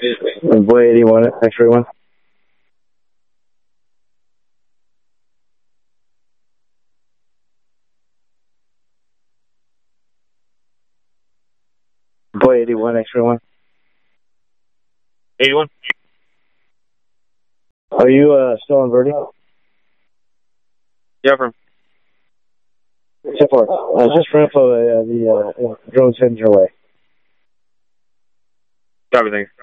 Boy 81, X-ray 1. Boy 81, X-ray 1. 81. Are you still on Verdi? Yeah, from. Support. Just for info, the drone's heading your way. Copy, thanks.